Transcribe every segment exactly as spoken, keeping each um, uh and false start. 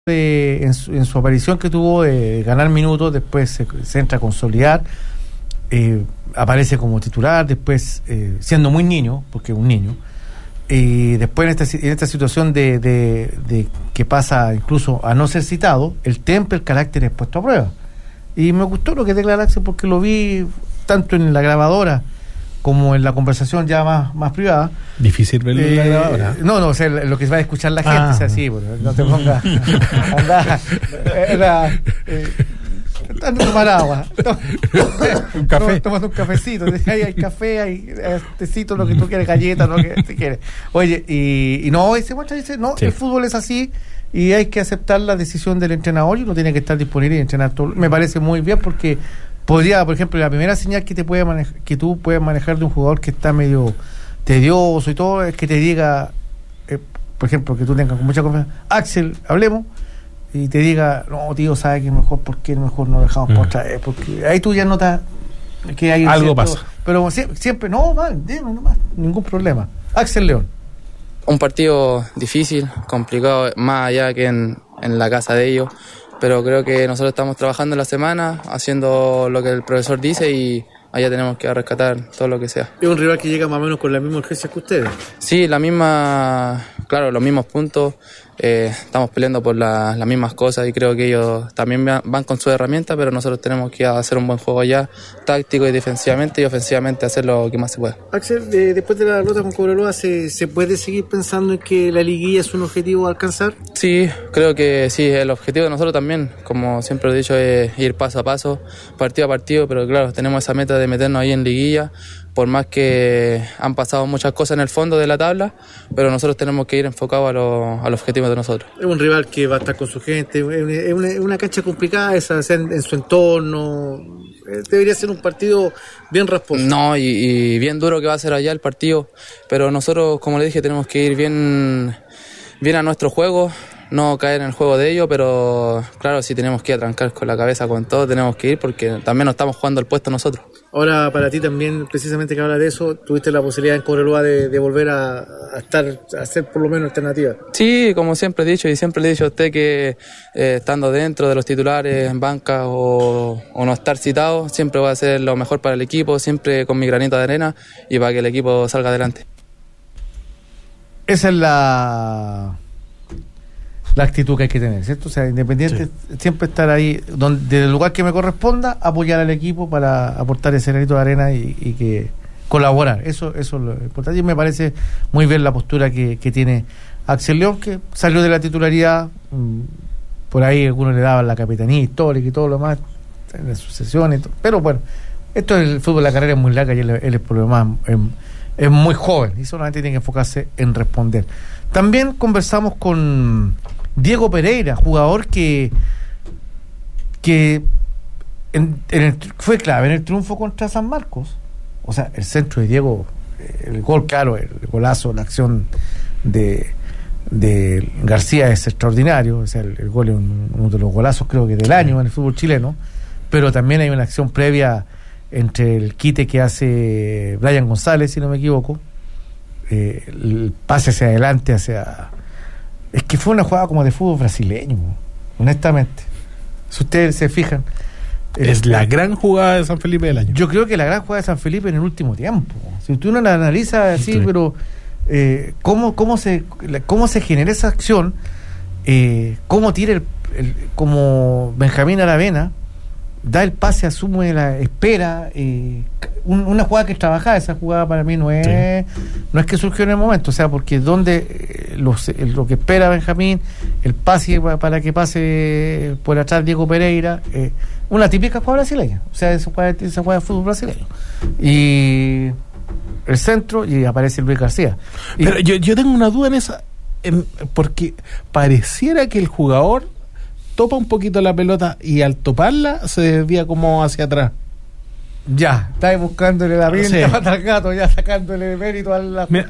Eh, en, su, en su aparición que tuvo de ganar minutos, después se, se entra a consolidar, eh, aparece como titular, después eh, siendo muy niño, porque es un niño, y después en esta, en esta situación de, de, de que pasa incluso a no ser citado, el temple, el carácter es puesto a prueba. Y me gustó lo que declaraste porque lo vi tanto en la grabadora como en la conversación ya más, más privada. Difícil verlo eh, en la grabadora. No, no, o sea, lo que va a escuchar la gente, ah. o sea, sí, bueno, no te pongas anda, era eh, anda a tomar agua, un café, tomando un cafecito, ahí hay café, hay tecito, lo que tú quieres, galletas, lo que tú quieres. Oye, y, y no, ese muchacho dice, no, sí. El fútbol es así y hay que aceptar la decisión del entrenador y uno tiene que estar disponible y entrenar todo. Me parece muy bien porque podría, por ejemplo, la primera señal que te puede manejar, que tú puedes manejar de un jugador que está medio tedioso y todo, es que te diga, eh, por ejemplo, que tú tengas con mucha confianza, Axel, hablemos, y te diga, no, tío, sabe que mejor, ¿por qué mejor no lo dejamos mm. por otra vez? Porque ahí tú ya notas que hay algo cierto, pasa. Pero siempre, siempre no, mal, dime nomás, ningún problema. Axel León. Un partido difícil, complicado, más allá que en, en la casa de ellos. Pero creo que nosotros estamos trabajando en la semana, haciendo lo que el profesor dice y allá tenemos que rescatar todo lo que sea. ¿Es un rival que llega más o menos con la misma urgencia que ustedes? Sí, la misma, claro, los mismos puntos. Eh, estamos peleando por la, las mismas cosas y creo que ellos también van con sus herramientas, pero nosotros tenemos que hacer un buen juego allá, táctico y defensivamente, y ofensivamente hacer lo que más se pueda. Axel, de, después de la derrota con Cobreloa, ¿se, ¿se puede seguir pensando en que la liguilla es un objetivo a alcanzar? Sí, creo que sí, el objetivo de nosotros también, como siempre lo he dicho, es ir paso a paso, partido a partido, pero claro, tenemos esa meta de meternos ahí en liguilla, por más que han pasado muchas cosas en el fondo de la tabla, pero nosotros tenemos que ir enfocados a, lo, a los objetivos de nosotros. Es un rival que va a estar con su gente, es una, es una cancha complicada esa, o sea, en, en su entorno, debería ser un partido bien rasposo. No, y, y bien duro que va a ser allá el partido, pero nosotros, como le dije, tenemos que ir bien, bien a nuestro juego, no caer en el juego de ellos, pero claro, si tenemos que atrancar con la cabeza con todo, tenemos que ir porque también nos estamos jugando el puesto nosotros. Ahora, para ti también, precisamente que habla de eso, tuviste la posibilidad en Cobreloa de, de volver a, a estar, a ser por lo menos alternativa. Sí, como siempre he dicho, y siempre le he dicho a usted que eh, estando dentro de los titulares, en banca o, o no estar citado, siempre voy a hacer lo mejor para el equipo, siempre con mi granito de arena y para que el equipo salga adelante. Esa es la... la actitud que hay que tener, ¿cierto? O sea, independiente, sí. Siempre estar ahí, donde, desde el lugar que me corresponda, apoyar al equipo para aportar ese granito de arena y, y que colaborar. Eso, eso es lo importante. Y me parece muy bien la postura que, que tiene Axel León, que salió de la titularidad, por ahí algunos le daban la capitanía histórica y todo lo demás, en la sucesión y todo. Pero bueno, esto es el fútbol, la carrera es muy larga y él, él es por lo demás es, es muy joven y solamente tiene que enfocarse en responder. También conversamos con Diego Pereira, jugador que que en, en el, fue clave en el triunfo contra San Marcos. O sea, el centro de Diego, el gol, claro, el golazo, la acción de, de García es extraordinario. O sea, el, el gol es un, uno de los golazos, creo que del año en el fútbol chileno. Pero también hay una acción previa entre el quite que hace Brian González, si no me equivoco, eh, el pase hacia adelante, hacia... Es que fue una jugada como de fútbol brasileño, honestamente. Si ustedes se fijan, es el, la gran jugada de San Felipe del año. Yo creo que la gran jugada de San Felipe en el último tiempo. Si tú no la analizas así, sí. Pero eh, cómo cómo se cómo se genera esa acción, eh, cómo tira el, el como Benjamín Aravena da el pase, asume la espera, eh, un, una jugada que es trabajada. Esa jugada para mí no es sí. no es que surgió en el momento, o sea, porque donde eh, los, eh, lo que espera Benjamín, el pase para que pase por atrás Diego Pereira, eh, una típica jugada brasileña, o sea, esa jugada, esa jugada de fútbol brasileño, y el centro y aparece Luis García. Y, pero yo, yo tengo una duda en esa, en, porque pareciera que el jugador topa un poquito la pelota y al toparla se desvía como hacia atrás. Ya, está buscándole la pinta, sí. Mata al gato, ya sacándole mérito a la... ya,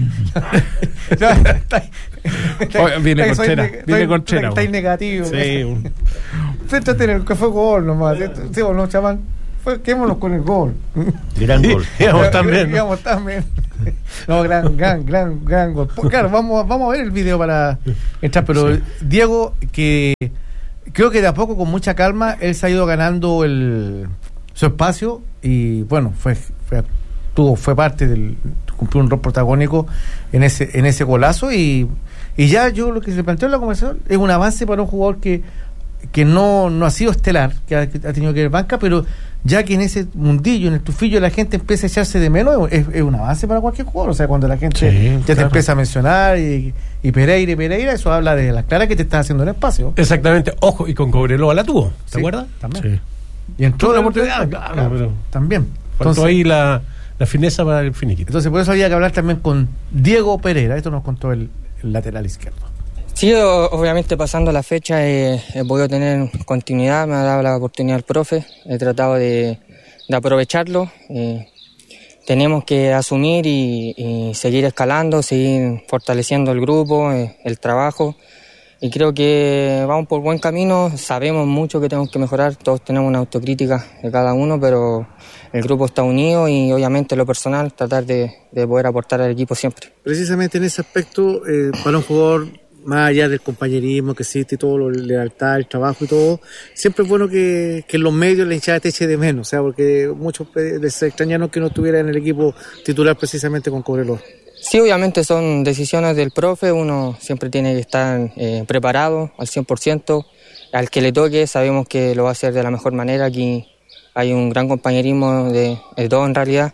está, está, Oye, viene está, Conchera, soy, viene soy, Conchera. Está negativo. Sí. Un... Céntrate en el que fue gol nomás. Sí, sí o no, chamán. Quedémonos con el gol. Gran gol. Íbamos también. Íbamos también. No, gran, gran, gran, gran gol. Pues claro, vamos, vamos a ver el video para entrar, pero sí. Diego, que creo que de a poco, con mucha calma, él se ha ido ganando el su espacio y bueno, fue, fue tuvo, fue parte del, cumplió un rol protagónico en ese, en ese golazo y, y ya yo lo que se planteó en la conversación es un avance para un jugador que, que no, no ha sido estelar, que ha, que ha tenido que ir banca, pero ya que en ese mundillo, en el tufillo, la gente empieza a echarse de menos, es, es un avance para cualquier jugador. O sea, cuando la gente sí, ya claro. te empieza a mencionar y, y Pereira y Pereira, eso habla de la clara que te está haciendo el espacio. Exactamente, ojo, y con Cobreloa la tuvo, ¿te sí, acuerdas? También. Sí. Y entró la oportunidad, claro, claro, pero también. Faltó entonces, ahí la, la fineza para el finiquito. Entonces, por eso había que hablar también con Diego Pereira, esto nos contó el, el lateral izquierdo. Sí, obviamente pasando la fecha eh, he podido tener continuidad, me ha dado la oportunidad el profe, he tratado de, de aprovecharlo. Eh, tenemos que asumir y, y seguir escalando, seguir fortaleciendo el grupo, eh, el trabajo, y creo que vamos por buen camino. Sabemos mucho que tenemos que mejorar, todos tenemos una autocrítica de cada uno, pero el grupo está unido y obviamente lo personal, tratar de, de poder aportar al equipo siempre. Precisamente en ese aspecto, eh, para un jugador, más allá del compañerismo que existe y todo, la lealtad, el trabajo y todo, siempre es bueno que, que en los medios la hinchada te eche de menos, o sea, porque muchos les extrañaron que no estuviera en el equipo titular precisamente con Cobreloa. Sí, obviamente son decisiones del profe, uno siempre tiene que estar eh, preparado al cien por ciento, al que le toque sabemos que lo va a hacer de la mejor manera. Aquí hay un gran compañerismo de, de todo en realidad.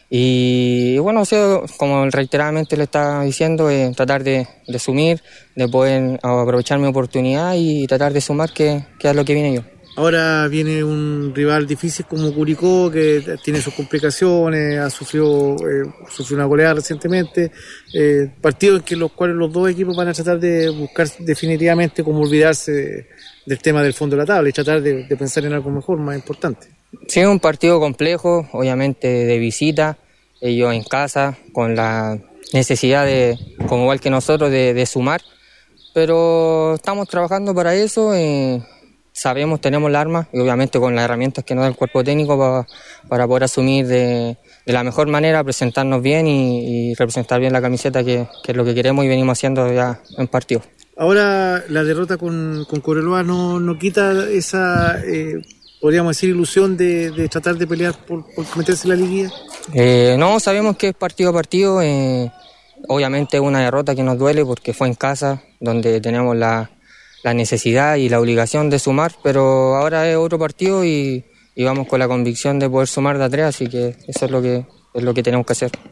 Y bueno, o sea, como reiteradamente le estaba diciendo, eh, tratar de, de sumir, de poder aprovechar mi oportunidad y tratar de sumar, que, que es lo que viene yo. Ahora viene un rival difícil como Curicó, que tiene sus complicaciones, ha sufrido, eh, sufrió una goleada recientemente, eh, partidos en que los cuales los dos equipos van a tratar de buscar definitivamente cómo olvidarse de, del tema del fondo de la tabla y tratar de, de pensar en algo mejor, más importante. Sí, es un partido complejo, obviamente de visita, ellos en casa, con la necesidad de, como igual que nosotros, de, de sumar, pero estamos trabajando para eso, eh, sabemos, tenemos la arma y obviamente con las herramientas que nos da el cuerpo técnico para, para poder asumir de, de la mejor manera, presentarnos bien y, y representar bien la camiseta, que, que es lo que queremos y venimos haciendo ya en partido. Ahora la derrota con, con Cobreloa no, no quita esa... Eh, podríamos decir, ilusión de, de tratar de pelear por, por meterse en la liguilla. Eh, no, sabemos que es partido a partido, eh, obviamente es una derrota que nos duele porque fue en casa, donde tenemos la, la necesidad y la obligación de sumar, pero ahora es otro partido y, y vamos con la convicción de poder sumar de a tres, así que eso es lo que, es lo que tenemos que hacer.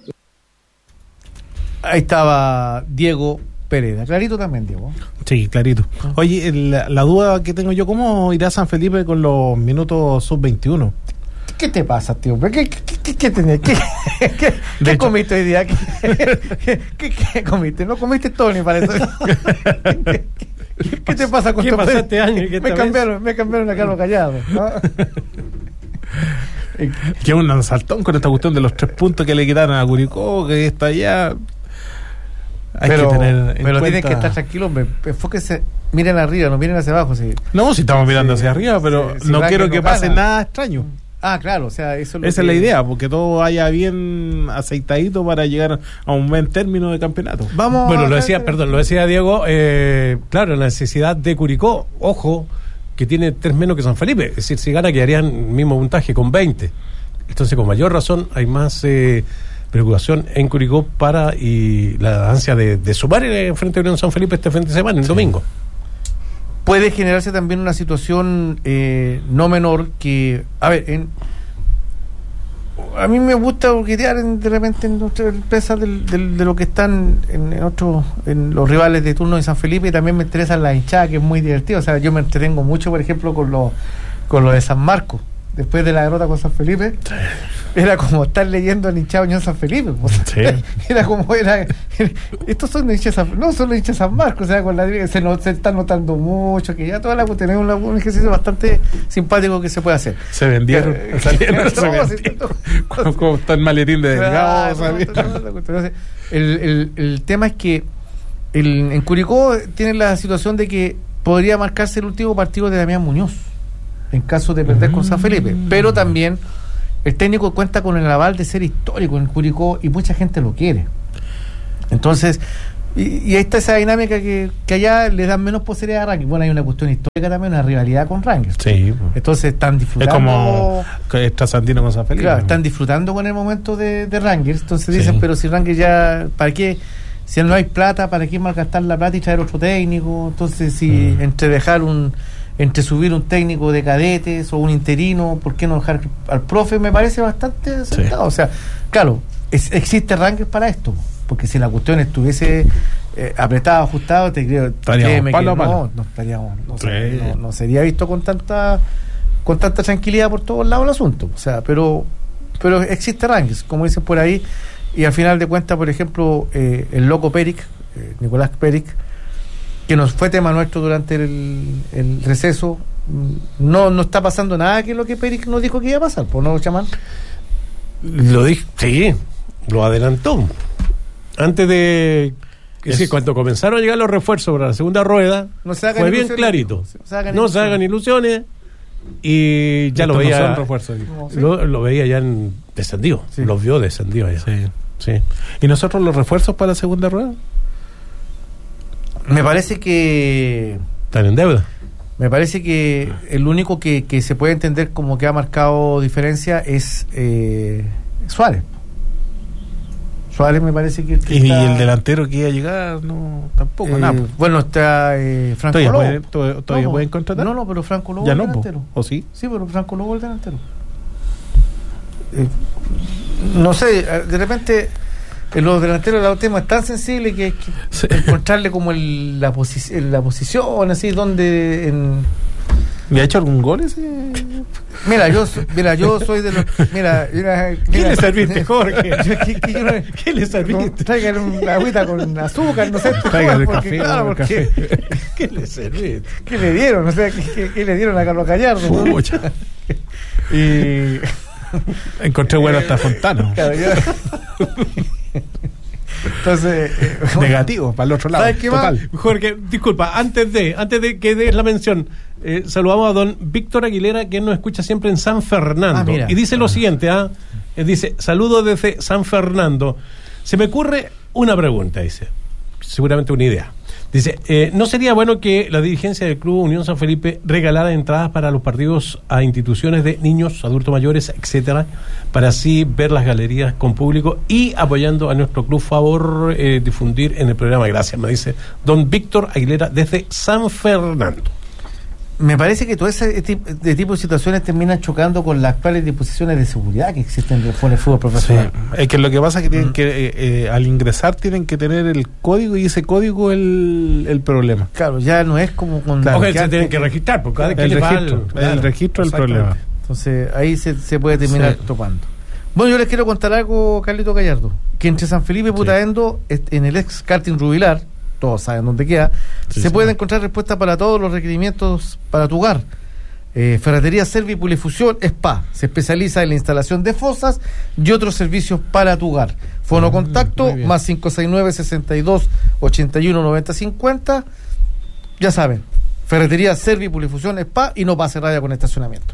Ahí estaba Diego Pereira. Clarito también, Diego. Sí, clarito. Oye, la, la duda que tengo yo, ¿cómo irá San Felipe con los minutos sub veintiuno? ¿Qué te pasa, tío? ¿Qué, qué, qué, qué, tenés? ¿Qué, qué, qué comiste hoy día? ¿Qué, qué, qué, qué comiste? ¿No comiste todo ni para eso? ¿Qué, qué te pasa con ¿Qué tu pasa este año? Me cambiaron, me cambiaron a Carlos Callado, ¿no? Que un saltón con esta cuestión de los tres puntos que le quitaron a Curicó, que está allá. Hay pero que tener en pero cuenta... tienen que estar tranquilos, enfóquense, miren arriba, no miren hacia abajo. Sí. No, si estamos mirando sí, hacia arriba, pero sí, no quiero que, que no pase gana. Nada extraño. Ah, claro, o sea, eso es lo esa que... es la idea, porque todo vaya bien aceitadito para llegar a un buen término de campeonato. Vamos. Bueno, lo decía, perdón, lo decía Diego, eh, claro, la necesidad de Curicó, ojo, que tiene tres menos que San Felipe, es decir, si gana quedarían el mismo puntaje con veinte. Entonces, con mayor razón, hay más eh, preocupación en Curicó para y la ansia de, de sumar en frente a Unión San Felipe este fin de semana, el sí. domingo. Puede generarse también una situación eh, no menor que, a ver, en, a mí me gusta boquetear en, de repente en nuestras empresas del, del, de lo que están en, en otros, en los rivales de turno de San Felipe, y también me interesan las hinchadas, que es muy divertido. O sea, yo me entretengo mucho, por ejemplo, con los con lo de San Marcos. Después de la derrota con San Felipe, sí. Era como estar leyendo el hinchado Unión San Felipe. O sea, sí. Era como, era, era estos son los hinchas San, no son los hinchas San Marcos, o sea, con la, se, no, se está notando mucho, que ya toda la tenemos un, un ejercicio bastante simpático que se puede hacer. Se vendieron, Pero, salieron, no, se vendieron. Como, como está el maletín de delgado. Entonces, el, el, el tema es que el, en Curicó tiene la situación de que podría marcarse el último partido de Damián Muñoz en caso de perder mm. con San Felipe, pero también el técnico cuenta con el aval de ser histórico en Curicó y mucha gente lo quiere. Entonces, y, y ahí está esa dinámica que, que allá le dan menos posibilidad a Rangers. Bueno, hay una cuestión histórica también, una rivalidad con Rangers. Sí. Entonces están disfrutando. Es como que es Trasandino con San Felipe. Claro, están disfrutando con el momento de, de Rangers. Entonces dicen, Sí. pero si Rangers ya, ¿para qué? Si no hay plata, ¿para qué malgastar la plata y traer otro técnico? Entonces, si mm. entre dejar un, entre subir un técnico de cadetes o un interino, ¿por qué no dejar al profe? Me parece bastante acertado. Sí. O sea, claro, es, existe Rangers para esto, porque si la cuestión estuviese eh, apretada, ajustada, te creo que me palo, que palo. no, no estaríamos, no, sí. no, no sería visto con tanta, con tanta tranquilidad por todos lados el asunto. O sea, pero, pero existe Rangers, como dicen por ahí. Y al final de cuentas, por ejemplo, eh, el loco Peric, eh, Nicolás Peric, que nos fue tema nuestro durante el, el receso, no no está pasando nada que lo que Peric nos dijo que iba a pasar, ¿por no, Chamán? Lo dijo, sí, lo adelantó. Antes de... Es decir, cuando comenzaron a llegar los refuerzos para la segunda rueda, no se fue bien clarito. No se hagan, no ilusiones. se hagan ilusiones. Y ya lo Estos veía, no son refuerzos. No, ¿sí? lo, lo veía ya en descendido, Sí. los vio descendido allá. Sí, sí. ¿Y nosotros los refuerzos para la segunda rueda? Me parece que Están en deuda. me parece que el único que, que se puede entender como que ha marcado diferencia es eh, Suárez. Suárez me parece que, que Y está, el delantero que iba a llegar, no, tampoco, eh, nada. bueno, está eh, Franco ¿Todavía, Lobo. puede, to- todavía No, pueden contratar? No, no, pero Franco Lobo ya es no, el po. delantero. ¿O sí? Sí, pero Franco Lobo es el delantero. Eh, no sé, de repente eh, los delanteros de la tema es tan sensible que, que Sí. encontrarle como el, la, posi- la posición, así, donde... En, ¿Le ha hecho algún gol ese? Mira, yo so- mira, yo soy de los mira, mira ¿Qué mira, le serviste, Jorge? yo- que- que yo no- ¿Qué le serviste? no, traigan una agüita con azúcar, no sé, Traigan el porque, café, claro, el porque café. ¿Qué le serviste? ¿qué le dieron? O sea, ¿qué, qué, qué le dieron a Carlos Gallardo? ¿no? Pucha. Y Encontré bueno hasta Fontano. claro, yo- entonces eh, bueno, Negativo, para el otro lado. ¿sabes qué más? Total. Jorge, disculpa, antes de antes de que des la mención, eh, saludamos a don Víctor Aguilera, que nos escucha siempre en San Fernando. Ah, mira. Y dice lo siguiente, ¿ah? Eh, dice, saludos desde San Fernando. Se me ocurre una pregunta, dice, seguramente una idea. Dice, eh, ¿no sería bueno que la dirigencia del Club Unión San Felipe regalara entradas para los partidos a instituciones de niños, adultos mayores, etcétera, para así ver las galerías con público y apoyando a nuestro club, favor eh, difundir en el programa? Gracias, me dice don Víctor Aguilera desde San Fernando. me parece que todo ese tipo de tipo de situaciones terminan chocando con las actuales disposiciones de seguridad que existen en el fútbol profesional. Sí. Es que lo que pasa es que tienen Mm. que eh, eh, al ingresar tienen que tener el código y ese código el, el problema. Claro, ya no es como con Claro. O que sea, se antes- tienen que registrar, porque cada vez que El le va registro, al- el claro, registro es el exactamente. problema. Entonces ahí se, se puede terminar Sí. topando. Bueno, yo les quiero contar algo, Carlito Gallardo, que entre San Felipe y Putaendo, est- en el ex karting Rubilar, todos saben dónde queda, Sí, se sí. puede encontrar respuesta para todos los requerimientos para tu hogar. Eh, Ferretería Servi Polifusión Spa se especializa en la instalación de fosas y otros servicios para tu hogar. Fono Mm, contacto muy bien. más cinco seis nueve, sesenta y dos, ochenta y uno, noventa, cincuenta. Ya saben, Ferretería Servi Polifusión Spa y no pase raya con estacionamiento.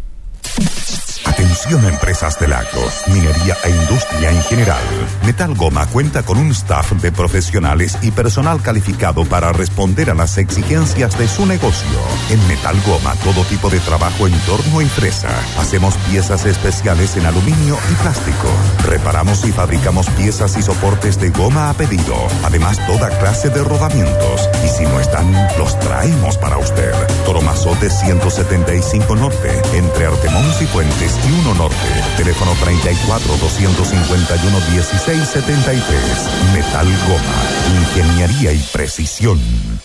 Atención, empresas del agro, minería e industria en general. Metal Goma cuenta con un staff de profesionales y personal calificado para responder a las exigencias de su negocio. En Metal Goma, todo tipo de trabajo en torno y fresa. Hacemos piezas especiales en aluminio y plástico. Reparamos y fabricamos piezas y soportes de goma a pedido. Además, toda clase de rodamientos. Y si no están, los traemos para usted. Toromazote ciento setenta y cinco Norte, entre Artemón y Puentes y uno Norte. Teléfono treinta y cuatro, doscientos cincuenta y uno, dieciséis setenta y tres. Metal Goma, ingeniería y precisión.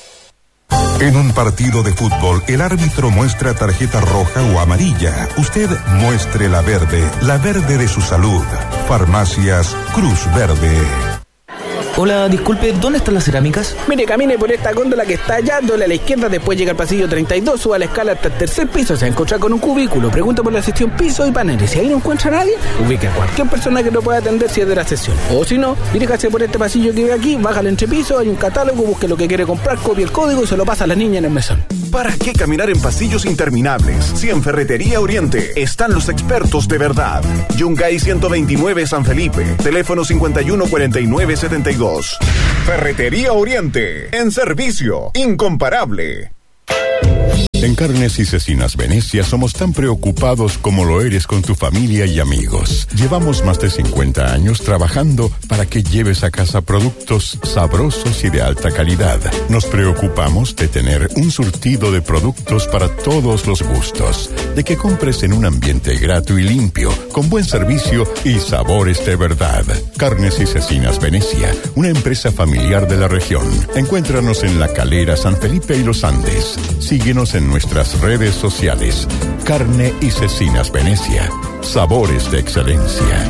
En un partido de fútbol, el árbitro muestra tarjeta roja o amarilla. Usted muestre la verde, la verde de su salud. Farmacias Cruz Verde. Hola, disculpe, ¿dónde están las cerámicas? Mire, camine por esta góndola que está allá, doble a la izquierda, después llega al pasillo treinta y dos, suba la escala hasta el tercer piso, se va a encontrar con un cubículo, pregunta por la sección piso y paneles. Si ahí no encuentra a nadie, ubique a cualquier persona que lo pueda atender si es de la sesión. O si no, diríjase por este pasillo que ve aquí, baja al entrepiso, hay un catálogo, busque lo que quiere comprar, copia el código y se lo pasa a la niña en el mesón. ¿Para qué caminar en pasillos interminables? Si en Ferretería Oriente están los expertos de verdad. Yungay ciento veintinueve San Felipe. Teléfono cincuenta y uno cuarenta y nueve setenta y dos. Ferretería Oriente. En servicio. Incomparable. En Carnes y Cecinas Venecia somos tan preocupados como lo eres con tu familia y amigos. Llevamos más de cincuenta años trabajando para que lleves a casa productos sabrosos y de alta calidad. Nos preocupamos de tener un surtido de productos para todos los gustos, de que compres en un ambiente grato y limpio, con buen servicio y sabores de verdad. Carnes y Cecinas Venecia, una empresa familiar de la región. Encuéntranos en La Calera, San Felipe y Los Andes. Síguenos en nuestras redes sociales. Carne y Cecinas Venecia. Sabores de excelencia.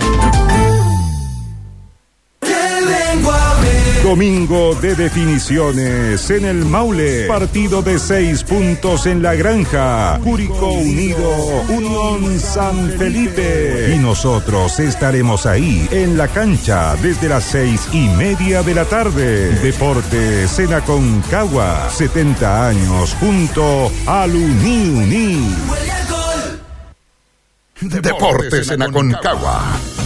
Domingo de definiciones en el Maule. Partido de seis puntos en la Granja. Curicó Unido, Unión San Felipe. Y nosotros estaremos ahí en la cancha desde las seis y media de la tarde. Deportes en Aconcagua. setenta años junto al Uni Uni. Deportes en Aconcagua.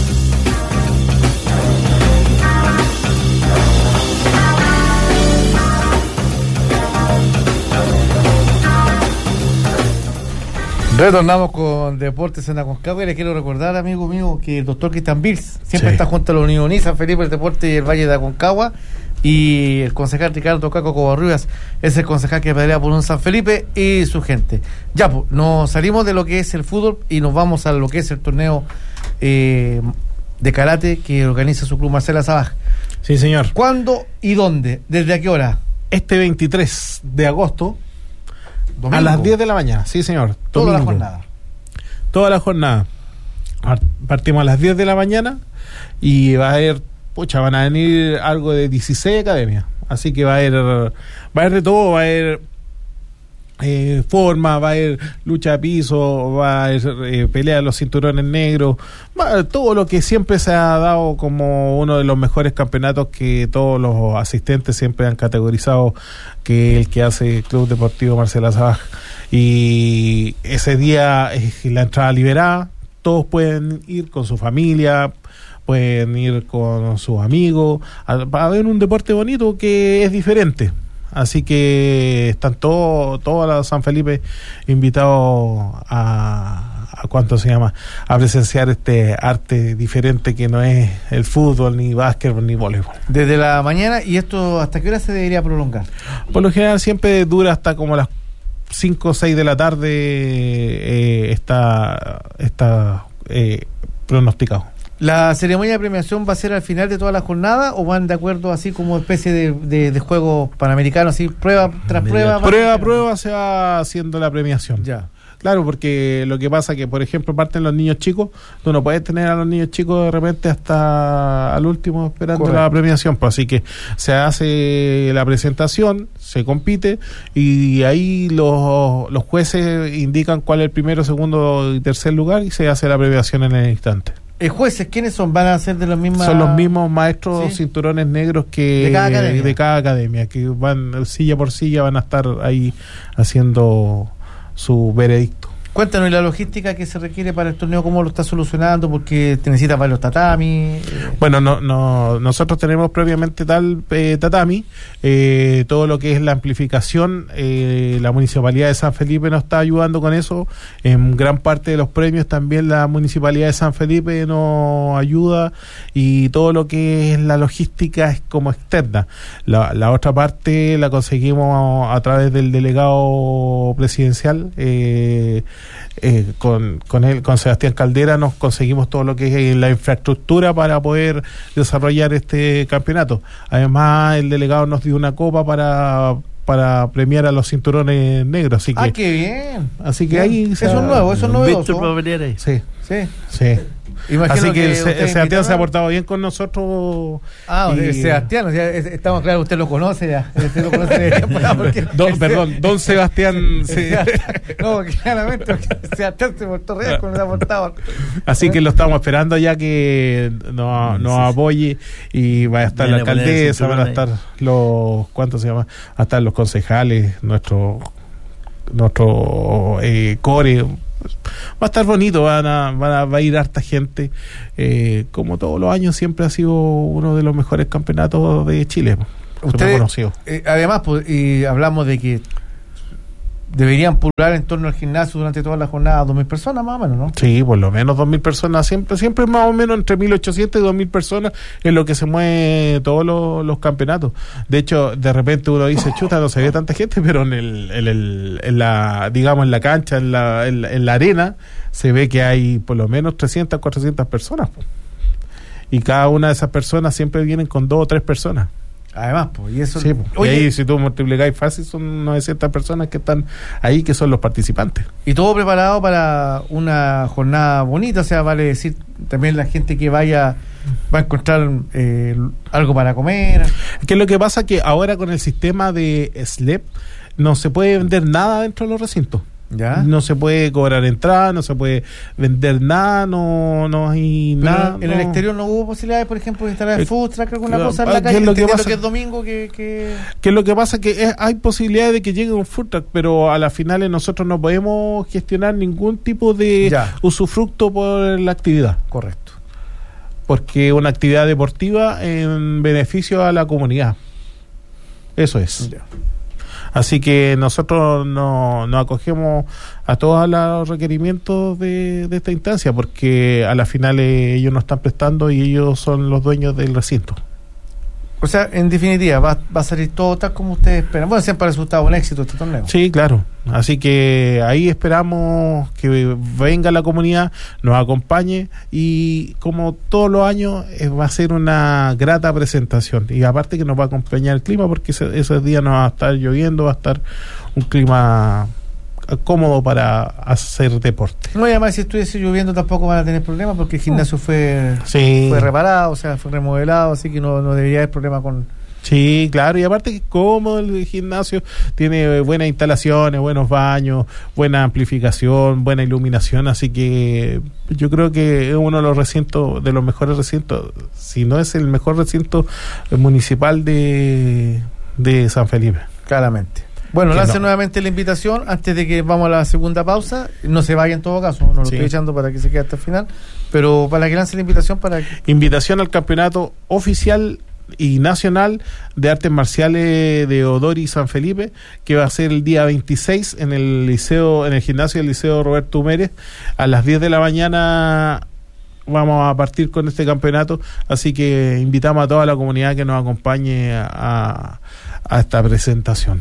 Retornamos con Deportes en Aconcagua y les quiero recordar, amigo mío, que el doctor Cristian Bills siempre sí. está junto a la Unión Uní, San Felipe, el Deporte y el Valle de Aconcagua, y el concejal Ricardo Caco Covarrubias es el concejal que pelea por un San Felipe y su gente. Ya, pues, nos salimos de lo que es el fútbol y nos vamos a lo que es el torneo eh, de karate que organiza su club Marcela Sabaj. Sí, señor. ¿Cuándo y dónde? ¿Desde a qué hora? Este veintitrés de agosto. Domingo. A las diez de la mañana, sí señor. Toda Domingo. la jornada. Toda la jornada. Partimos a las diez de la mañana y va a haber, pucha, van a venir algo de dieciséis academias. Así que va a haber, va a haber de todo, va a haber eh, forma, va a haber lucha a piso, va a haber eh, pelea de los cinturones negros, va a haber todo lo que siempre se ha dado como uno de los mejores campeonatos que todos los asistentes siempre han categorizado que el que hace el Club Deportivo Marcela Sabaj. Y ese día es la entrada liberada, todos pueden ir con su familia, pueden ir con sus amigos, a, a ver un deporte bonito que es diferente. Así que están todos, todos los San Felipe invitados a, a ¿cuánto se llama? A presenciar este arte diferente que no es el fútbol, ni básquetbol, ni voleibol. Desde la mañana, ¿y esto hasta qué hora se debería prolongar? Por lo general siempre dura hasta como las cinco o seis de la tarde, eh, está, está eh, pronosticado. ¿La ceremonia de premiación va a ser al final de toda la jornada o van de acuerdo así como especie de, de, de juego panamericano, así prueba tras prueba? Prueba a prueba se va haciendo la premiación. Ya. Claro, porque lo que pasa que, por ejemplo, parten los niños chicos, tú no puedes tener a los niños chicos de repente hasta al último esperando Correcto. La premiación, pues así que se hace la presentación, se compite y ahí los, los jueces indican cuál es el primero, segundo y tercer lugar y se hace la premiación en el instante. ¿Eh, jueces quiénes son? ¿Van a ser de los mismos? Son los mismos maestros ¿Sí? cinturones negros que de cada academia, de cada academia que van silla por silla, van a estar ahí haciendo su veredicto. Cuéntanos, ¿y la logística que se requiere para el torneo, cómo lo está solucionando? Porque te necesitas varios tatami. Bueno, no, no, nosotros tenemos previamente tal eh, tatami, eh, todo lo que es la amplificación, eh, la Municipalidad de San Felipe nos está ayudando con eso, en gran parte de los premios también la Municipalidad de San Felipe nos ayuda y todo lo que es la logística es como externa. La, la otra parte la conseguimos a, a través del delegado presidencial, eh, Eh, con, con él, con Sebastián Caldera nos conseguimos todo lo que es la infraestructura para poder desarrollar este campeonato. Además el delegado nos dio una copa para para premiar a los cinturones negros, así que ah, qué bien, así que bien. ahí eso es nuevo, eso es novedoso. Sí, sí, sí. Imagino así que, que se, Sebastián se ha portado bien con nosotros. Ah, y... Sebastián, o sea, estamos claros, usted lo conoce ya. Usted lo conoce de tiempo, porque don, perdón, don Sebastián. Sí. No, claramente, Sebastián se portó real con la portada. Así que lo estamos esperando ya que nos, nos apoye y va a estar la alcaldesa, van a estar los, ¿cuántos se llama? Va a estar los concejales, nuestros nuestro eh, core. Va a estar bonito, van a, van a, va a ir harta gente. Eh, como todos los años, siempre ha sido uno de los mejores campeonatos de Chile. Ustedes, eh, además, pues, y hablamos de que deberían pular en torno al gimnasio durante toda la jornada dos mil personas más o menos, ¿no? Sí, por lo menos dos mil personas, siempre siempre más o menos entre mil ochocientas y dos mil personas es lo que se mueve todos los, los campeonatos. De hecho, de repente uno dice, chuta, no se ve tanta gente, pero en el, en el en la digamos en la cancha, en la, en la, en la arena, se ve que hay por lo menos trescientas, cuatrocientas personas. Y cada una de esas personas siempre vienen con dos o tres personas. Además, pues, y eso... Sí, pues. Oye, y ahí si tú multiplicáis fácil son novecientas personas que están ahí, que son los participantes. Y todo preparado para una jornada bonita, o sea, vale decir, también la gente que vaya va a encontrar eh, algo para comer. Que lo que pasa que ahora con el sistema de S L E P no se puede vender nada dentro de los recintos. ¿Ya? No se puede cobrar entrada, no se puede vender nada, no no hay pero nada. En no. el exterior no hubo posibilidades, por ejemplo, de instalar el food truck, alguna claro, cosa en la ¿qué calle, es lo que pasa? Lo que es domingo, que... que... que lo que pasa que es, hay posibilidades de que llegue un food truck, pero a las finales nosotros no podemos gestionar ningún tipo de ya. usufructo por la actividad. Correcto. Porque una actividad deportiva en beneficio a la comunidad. Eso es. Ya. Así que nosotros nos no acogemos a todos los requerimientos de, de esta instancia, porque a la final ellos nos están prestando y ellos son los dueños del recinto. O sea, en definitiva, va, va a salir todo tal como ustedes esperan. Bueno, siempre ha resultado un éxito este torneo. Sí, claro. Así que ahí esperamos que venga la comunidad, nos acompañe y como todos los años eh, va a ser una grata presentación. Y aparte que nos va a acompañar el clima, porque ese, ese día no va a estar lloviendo, va a estar un clima cómodo para hacer deporte. No, y además si estuviese lloviendo tampoco van a tener problemas, porque el gimnasio fue, sí. fue reparado, o sea, fue remodelado, así que no, no debería haber problema con... Sí, claro, y aparte que es cómodo el gimnasio, tiene buenas instalaciones, buenos baños, buena amplificación, buena iluminación, así que yo creo que es uno de los recintos, de los mejores recintos, si no es el mejor recinto municipal de, de San Felipe. Claramente. Bueno, lance no. nuevamente la invitación antes de que vamos a la segunda pausa. No se vaya en todo caso, no lo sí. estoy echando para que se quede hasta el final, pero para que lance la invitación para que... Invitación al campeonato oficial y nacional de artes marciales de Odori San Felipe, que va a ser el día veintiséis en el liceo, en el gimnasio del Liceo Roberto Humérez, a las diez de la mañana. Vamos a partir con este campeonato, así que invitamos a toda la comunidad que nos acompañe a, a esta presentación.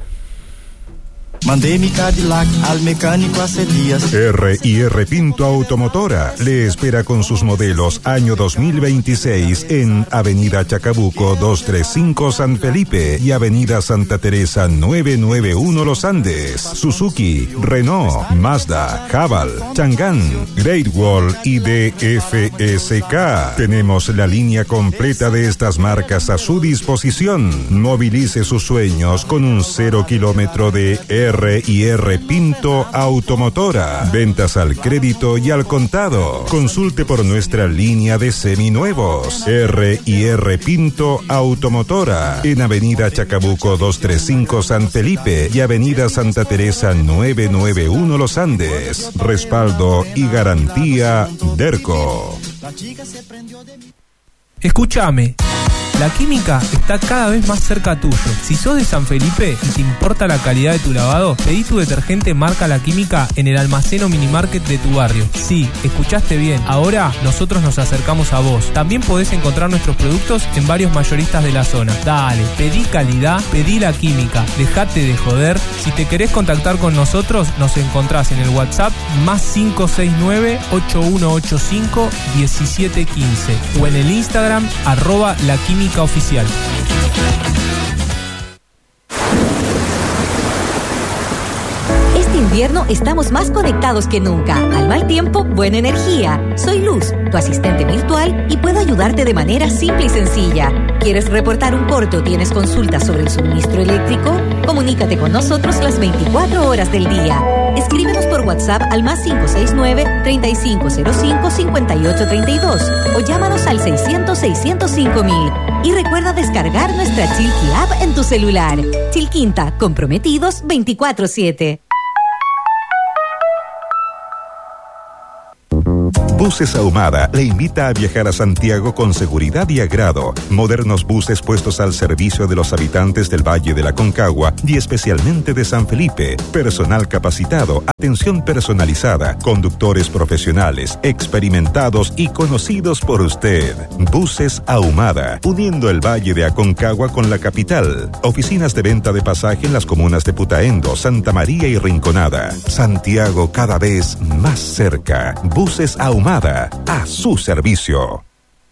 Mandé mi Cadillac al mecánico hace días. R y R Pinto Automotora le espera con sus modelos año dos mil veintiséis en Avenida Chacabuco doscientos treinta y cinco San Felipe y Avenida Santa Teresa novecientos noventa y uno Los Andes. Suzuki, Renault, Mazda, Haval, Chang'an, Great Wall y D F S K. Tenemos la línea completa de estas marcas a su disposición. Movilice sus sueños con un cero kilómetro de R R y R Pinto Automotora. Ventas al crédito y al contado. Consulte por nuestra línea de seminuevos. R y R Pinto Automotora. En Avenida Chacabuco doscientos treinta y cinco San Felipe y Avenida Santa Teresa novecientos noventa y uno Los Andes. Respaldo y garantía Derco. Escúchame. La Química está cada vez más cerca tuyo. Si sos de San Felipe y te importa la calidad de tu lavado, pedí tu detergente marca La Química en el almacén o minimarket de tu barrio. Sí, escuchaste bien. Ahora nosotros nos acercamos a vos. También podés encontrar nuestros productos en varios mayoristas de la zona. Dale, pedí calidad, pedí La Química. Dejate de joder. Si te querés contactar con nosotros, nos encontrás en el WhatsApp más cinco seis nueve, ocho uno ocho cinco, uno siete uno cinco o en el Instagram arroba La Química Oficial. Este invierno estamos más conectados que nunca. Al mal tiempo, buena energía. Soy Luz, tu asistente virtual, y puedo ayudarte de manera simple y sencilla. ¿Quieres reportar un corte o tienes consultas sobre el suministro eléctrico? Comunícate con nosotros las veinticuatro horas del día. Escríbenos por WhatsApp al más cinco seis nueve, treinta y cinco cero cinco, cincuenta y ocho treinta y dos o llámanos al seiscientos, seiscientos cinco mil. Y recuerda descargar nuestra Chilqui App en tu celular. Chilquinta, comprometidos veinticuatro siete. Buses Ahumada le invita a viajar a Santiago con seguridad y agrado. Modernos buses puestos al servicio de los habitantes del Valle de la Concagua y especialmente de San Felipe. Personal capacitado, atención personalizada, conductores profesionales, experimentados y conocidos por usted. Buses Ahumada, uniendo el Valle de Aconcagua con la capital. Oficinas de venta de pasaje en las comunas de Putaendo, Santa María y Rinconada. Santiago cada vez más cerca. Buses Ahumada, a su servicio.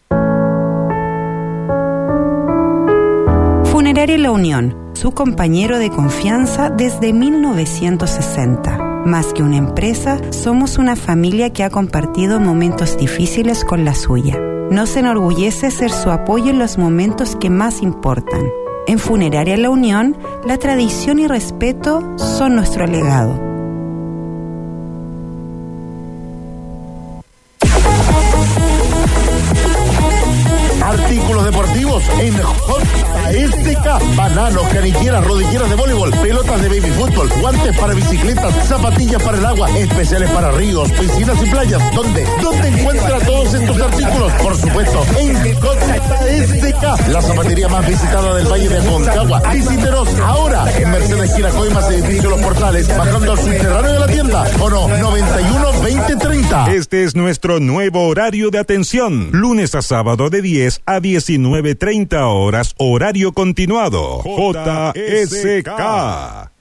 Funeraria La Unión, su compañero de confianza desde mil novecientos sesenta. Más que una empresa, somos una familia que ha compartido momentos difíciles con la suya. Nos enorgullece ser su apoyo en los momentos que más importan. En Funeraria La Unión, la tradición y respeto son nuestro legado. Artículos deportivos en J S K. Bananos, canilleras, rodilleras de voleibol, pelotas de baby fútbol, guantes para bicicletas, zapatillas para el agua, especiales para ríos, piscinas y playas. ¿Dónde? ¿Dónde encuentra todos estos artículos? Por supuesto, en J S K, la zapatería más visitada del Valle de Aconcagua. Visítenos ahora en Mercedes Quiracoimas, edificio Los Portales, bajando al subterráneo de la tienda. O no, noventa y uno veinte treinta. Este es nuestro nuevo horario de atención. Lunes a sábado de diez a diecinueve treinta horas, horario continuado. J S K.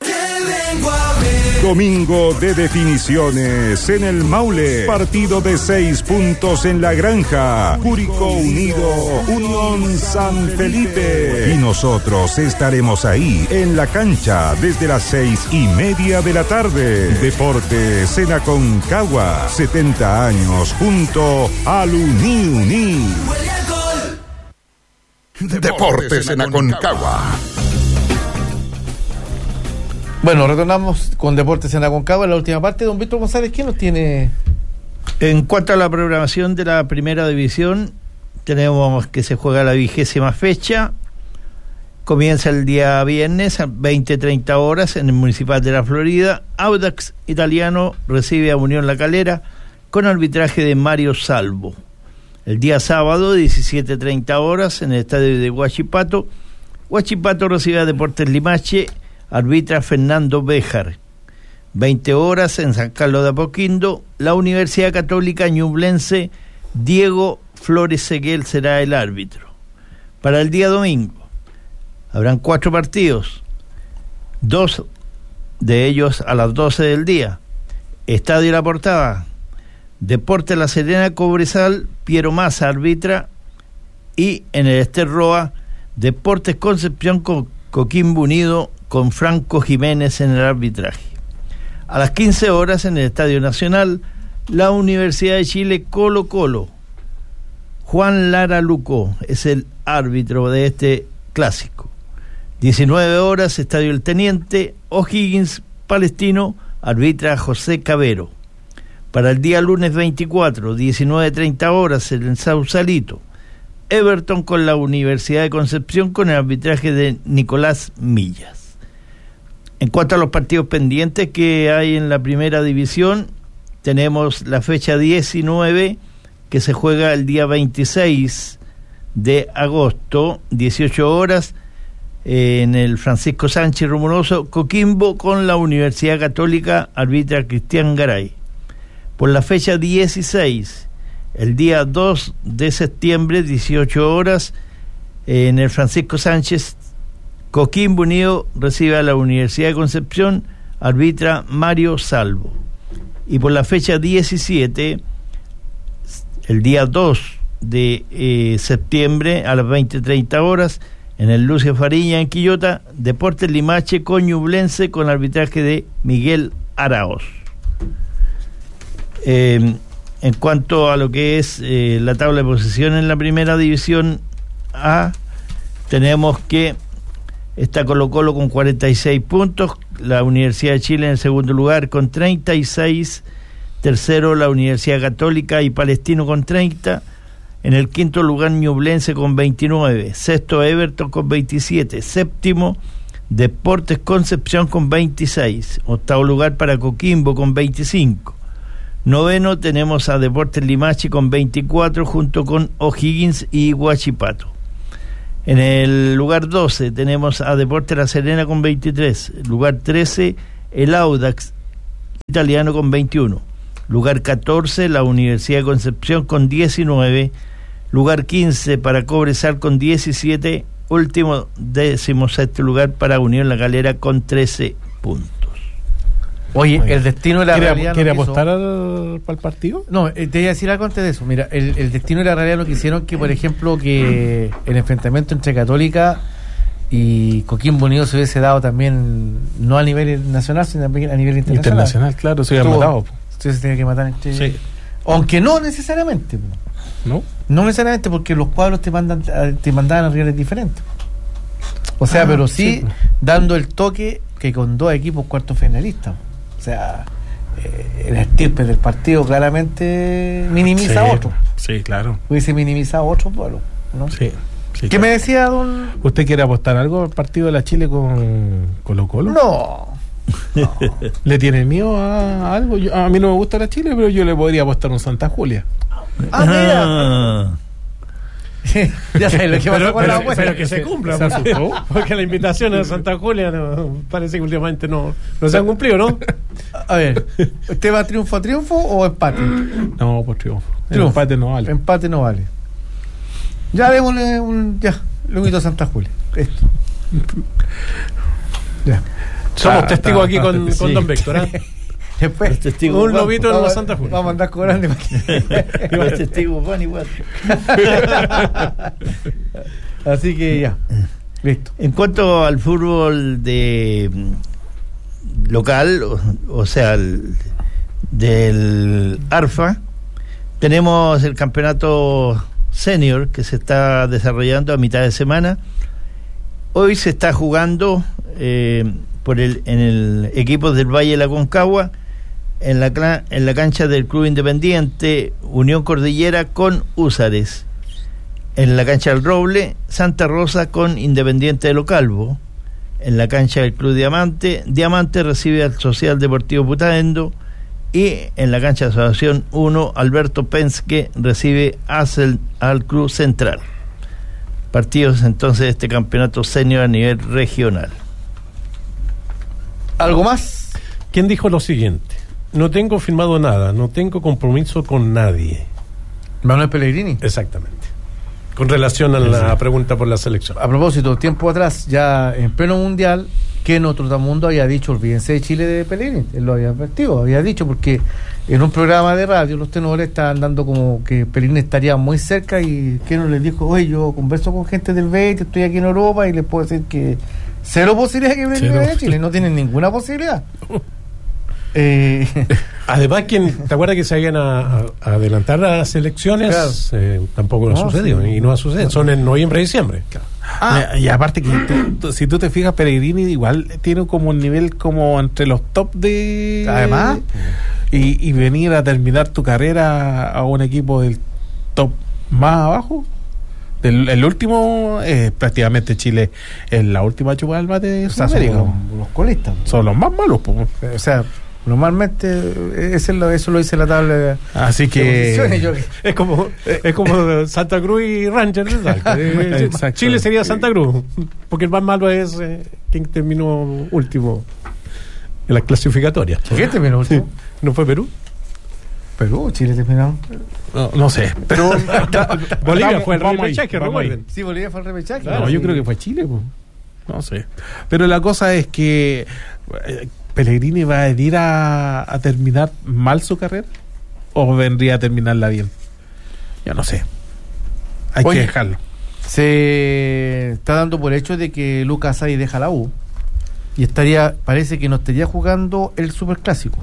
Domingo de definiciones en el Maule. Partido de seis puntos en la Granja. Curicó Unido, Unión San Felipe. Y nosotros estaremos ahí en la cancha desde las seis y media de la tarde. Deportes en Aconcagua. setenta años junto al Uni Uni. Deportes en Aconcagua. Bueno, retornamos con Deportes en Aconcagua en la última parte. Don Víctor González, ¿quién nos tiene? En cuanto a la programación de la primera división, tenemos que se juega la vigésima fecha. Comienza el día viernes a veinte treinta horas en el Municipal de la Florida. Audax Italiano recibe a Unión La Calera con arbitraje de Mario Salvo. El día sábado, diecisiete treinta horas, en el estadio de Huachipato, Huachipato recibe a Deportes Limache, arbitra Fernando Béjar. veinte horas, en San Carlos de Apoquindo, la Universidad Católica Ñublense, Diego Flores Seguel será el árbitro. Para el día domingo, habrán cuatro partidos, dos de ellos a las doce del día. Estadio La Portada, Deportes La Serena, Cobresal, Piero Massa arbitra, y en el Ester Roa, Deportes Concepción con Coquimbo Unido con Franco Jiménez en el arbitraje. A las quince horas en el Estadio Nacional, la Universidad de Chile Colo Colo. Juan Lara Luco es el árbitro de este clásico. diecinueve horas, Estadio El Teniente, O'Higgins Palestino, arbitra José Cabero. Para el día lunes veinticuatro, diecinueve treinta horas, en el Sausalito, Everton con la Universidad de Concepción con el arbitraje de Nicolás Millas. En cuanto a los partidos pendientes que hay en la primera división, tenemos la fecha diecinueve, que se juega el día veintiséis de agosto, dieciocho horas, en el Francisco Sánchez Rumoroso, Coquimbo con la Universidad Católica, arbitra Cristian Garay. Por la fecha dieciséis, el día dos de septiembre, dieciocho horas, en el Francisco Sánchez, Coquimbo Unido recibe a la Universidad de Concepción, arbitra Mario Salvo. Y por la fecha diecisiete, el día dos de eh, septiembre, a las veinte treinta horas, en el Lucio Fariña en Quillota, Deportes Limache con Ñublense con arbitraje de Miguel Araoz. Eh, en cuanto a lo que es eh, la tabla de posición en la primera división A, tenemos que está Colo Colo con cuarenta y seis puntos, la Universidad de Chile en el segundo lugar con treinta y seis, tercero la Universidad Católica y Palestino con treinta, en el quinto lugar Ñublense con veintinueve, sexto Everton con veintisiete, séptimo Deportes Concepción con veintiséis, octavo lugar para Coquimbo con veinticinco, Noveno tenemos a Deportes Limache con veinticuatro junto con O'Higgins y Huachipato. En el lugar doce tenemos a Deportes La Serena con veintitrés. Lugar trece, el Audax Italiano con veintiuno. Lugar catorce, la Universidad de Concepción con diecinueve. Lugar quince para Cobresal con diecisiete. Último decimosexto lugar para Unión La Calera con trece puntos. Oye, el destino de la ¿Quiere, realidad. ¿quiere no apostar al, para el partido? No, eh, te iba a decir algo antes de eso. Mira, el, el destino de la realidad lo que hicieron que, por ejemplo, que el enfrentamiento entre Católica y Coquimbo Unido se hubiese dado también, no a nivel nacional, sino también a nivel internacional. Internacional, claro, se hubiera matado. Entonces se tenía que matar entre. Sí. Aunque no necesariamente. ¿No? No necesariamente, porque los cuadros te mandan te mandaban a rivales diferentes. O sea, ah, pero sí, sí dando el toque que con dos equipos cuartos finalistas. O sea, eh, el estirpe del partido claramente minimiza sí, a otro. Sí, claro. Hubiese minimizado otro pueblo, ¿no? Sí. sí ¿Qué claro. me decía don...? ¿Usted quiere apostar algo al partido de la Chile con Colo Colo? No. no. ¿Le tiene miedo a algo? Yo, a mí no me gusta la Chile, pero yo le podría apostar un Santa Julia. Ah, mira. Ya sabes lo que pero, con pero, la pero, pero que se cumpla, ¿Se porque, asustó? porque la invitación a Santa Julia no, parece que últimamente no, no se han cumplido, ¿no? A ver, ¿usted va triunfo a triunfo o empate? No, por triunfo. El triunfo. empate no vale. Empate no vale. Ya démosle un... Ya, Luguito Santa Julia. Esto. Ya. Somos Ah, testigos ah, aquí ah, con, sí. con Don Víctor, ¿eh? Después, testigo un Juan, lobito en una Santa Julia. Vamos a andar cobrando. Los testigos van igual. Así que ya, listo. En cuanto al fútbol de local, o, o sea, el, del ARFA, tenemos el campeonato senior que se está desarrollando a mitad de semana. Hoy se está jugando eh, por el en el equipo del Valle de la Concagua, en la en la cancha del Club Independiente Unión Cordillera con Húsares. En la cancha del Roble, Santa Rosa con Independiente de Localvo. En la cancha del Club Diamante, Diamante recibe al Social Deportivo Putaendo. Y en la cancha de Asociación uno, Alberto Penske recibe al, al Club Central. Partidos entonces de este campeonato senior a nivel regional. ¿Algo más? ¿Quién dijo lo siguiente? No tengo firmado nada, no tengo compromiso con nadie. Manuel Pellegrini. Exactamente. Con relación a la sí. pregunta por la selección. A propósito, tiempo atrás, ya en pleno mundial, que en otro mundo había dicho, olvídense de Chile de Pellegrini. Él lo había advertido, había dicho, porque en un programa de radio los tenores estaban dando como que Pellegrini estaría muy cerca y que no les dijo, oye, yo converso con gente del Betis, estoy aquí en Europa y les puedo decir que cero posibilidad que Pellegrini vaya a Chile, no tienen ninguna posibilidad. Eh, Además, quien ¿te acuerdas que se habían a, a, a adelantar las elecciones? Claro. Eh, tampoco no, no ha sucedido, sí. y no ha sucedido. Son en noviembre y diciembre. Claro. Ah, y, y aparte que tú, tú, si tú te fijas, Pellegrini igual tiene como un nivel como entre los top de... Además. Y, y venir a terminar tu carrera a un equipo del top más abajo. El, el último es eh, prácticamente Chile es la última chupada del mate de Sudamérica. Son los, los colistas. Son los más malos. Po. O sea... Normalmente eso lo, eso lo dice la tabla de, así que de yo, es como es como Santa Cruz y Rangers. eh, Chile sería Santa Cruz porque el más malo es eh, quien terminó último en las clasificatorias. ¿Quién terminó último? ¿No fue Perú? Perú, Chile terminó. No, no sé, pero Bolivia fue el repechaje, recuerden. Sí, Bolivia fue el repechaje. Claro, no, yo creo que fue Chile, pues. No sé. Pero la cosa es que eh, ¿Pellegrini va a venir a, a terminar mal su carrera? ¿O vendría a terminarla bien? Yo no sé. Hay Oye, que dejarlo. Se está dando por hecho de que Lucas Sadi deja la U. Y estaría, parece que no estaría jugando el Superclásico.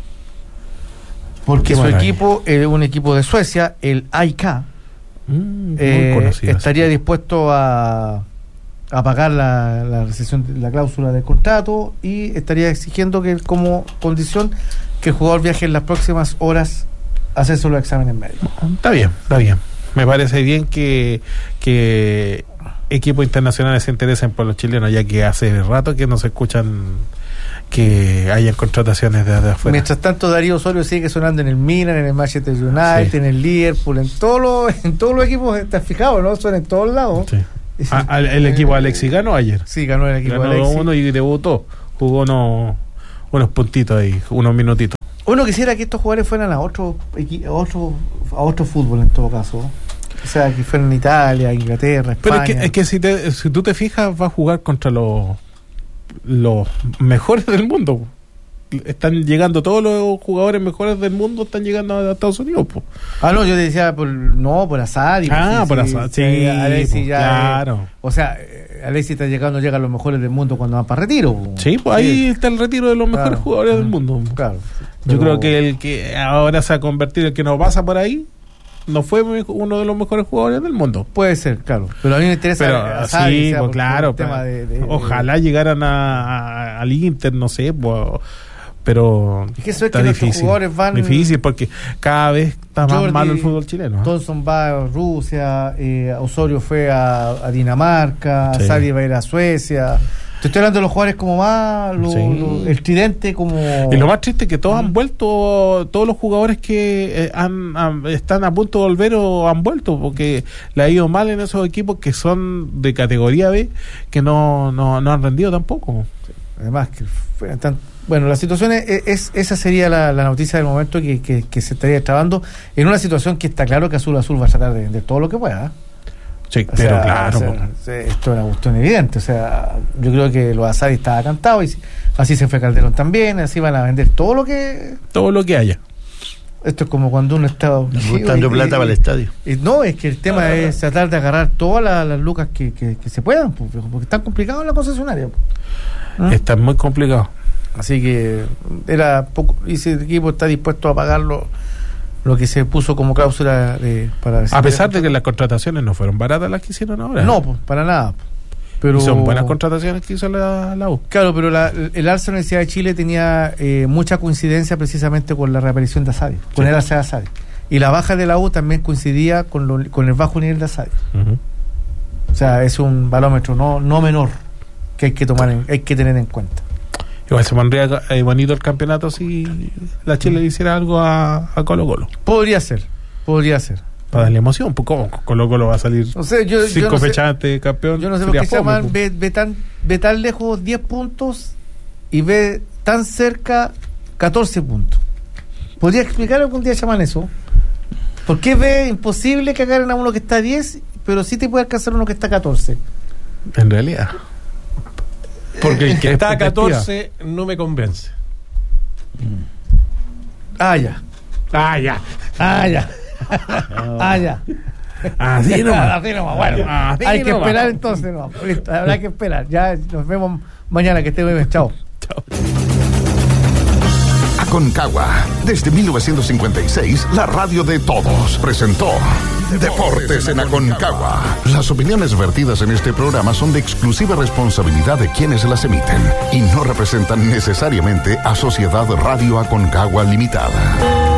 Porque su equipo es eh, un equipo de Suecia, el A I K, mm, eh, estaría así. dispuesto a... a pagar la, la recesión, la cláusula del contrato y estaría exigiendo que como condición que el jugador viaje en las próximas horas a hacerse los exámenes médicos. Está bien, está bien. Me parece bien que, que equipos internacionales se interesen por los chilenos, ya que hace rato que no se escuchan que hayan contrataciones de, de afuera. Mientras tanto, Darío Osorio sigue sonando en el Milan, en el Manchester United, sí. en el Liverpool, en todos los, en todos los equipos. ¿Estás fijado, no? Son en todos lados. Sí. A, a, el equipo Alexis ganó ayer. Sí, ganó el equipo ganó Alexis. uno y debutó. Jugó unos, unos puntitos ahí, unos minutitos. Uno quisiera que estos jugadores fueran a otro, a otro, a otro fútbol en todo caso. O sea, que fueran en Italia, Inglaterra, España. Pero es que, es que si, te, si tú te fijas, va a jugar contra los, los mejores del mundo. Están llegando todos los jugadores mejores del mundo, están llegando a Estados Unidos. Po. Ah, no, yo te decía, por, no, por Asadi. Ah, sí, por sí, Asadi, sí. sí, Alexis pues, ya, claro. Eh, o sea, Alexis está llegando, llegan los mejores del mundo cuando van para retiro. Po. Sí, pues ahí sí. está el retiro de los mejores claro. jugadores del mundo. Claro. Yo Pero... creo que el que ahora se ha convertido, el que no pasa por ahí, no fue uno de los mejores jugadores del mundo. Puede ser, claro. Pero a mí me interesa. Pero Asadi, sí, o sea, pues, claro. Tema de, de, ojalá de... llegaran a, a, al Inter, no sé, pues, pero es que eso es está que difícil. Jugadores van difícil porque cada vez está más Jordi, malo el fútbol chileno. ¿eh? Thompson va a Rusia, eh, Osorio fue a, a Dinamarca, sí. Asadi va a ir a Suecia. Te estoy hablando de los jugadores como más, lo, sí. lo, el tridente como... Y lo más triste es que todos ¿Mm? han vuelto, todos los jugadores que eh, han, han, están a punto de volver o han vuelto, porque le ha ido mal en esos equipos que son de categoría B, que no, no, no han rendido tampoco. Sí. Además, que fue tan, bueno, la situación es, es esa sería la, la noticia del momento que, que, que se estaría trabando en una situación que está claro que Azul Azul va a tratar de vender todo lo que pueda. Sí, o pero sea, claro. O sea, esto es una cuestión evidente. O sea, yo creo que lo de Asadi estaba cantado y así se fue Calderón también. Así van a vender todo lo que todo lo que haya. Esto es como cuando uno está buscando plata para el estadio. Y, no, es que el tema ah, es tratar de agarrar todas las, las lucas que, que, que se puedan, porque es tan complicado en la concesionaria. ¿Ah? Está muy complicado. Así que era poco, y ese equipo está dispuesto a pagarlo lo que se puso como cláusula de, para a pesar de que las contrataciones no fueron baratas las que hicieron ahora. No, pues, para nada. Pero y son buenas contrataciones que hizo la, la U. Claro, pero la, el Alza Universidad de Chile tenía eh, mucha coincidencia precisamente con la reaparición de Asadi, con sí. el Alza de Asadi. Y la baja de la U también coincidía con, lo, con el bajo nivel de Asadi. Uh-huh. O sea, es un barómetro no, no menor que hay que tomar, en, hay que tener en cuenta. Igual se pondría eh, bonito el campeonato si la Chile le hiciera algo a, a Colo Colo. Podría ser, podría ser. Para darle emoción, pues ¿cómo Colo Colo va a salir no sé, yo, cinco yo no fechas sé, antes campeón? Yo no sé por qué se llaman, ve, ve, tan, ve tan lejos diez puntos y ve tan cerca catorce puntos. ¿Podría explicar algún día llaman eso? ¿Por qué ve imposible que agarren a uno que está a diez, pero sí te puede alcanzar uno que está a catorce? En realidad. Porque el que está a catorce no me convence. Ah, ya. Ah, ya. Ah, ya. Ah, ya. Así nomás. Así nomás. Bueno, así hay que nomás. Esperar entonces. No, listo, habrá que esperar. Ya nos vemos mañana. Que esté muy bien. Chao. Chao. Aconcagua, desde mil novecientos cincuenta y seis, la radio de todos, presentó Deportes en Aconcagua. Las opiniones vertidas en este programa son de exclusiva responsabilidad de quienes las emiten y no representan necesariamente a Sociedad Radio Aconcagua Limitada.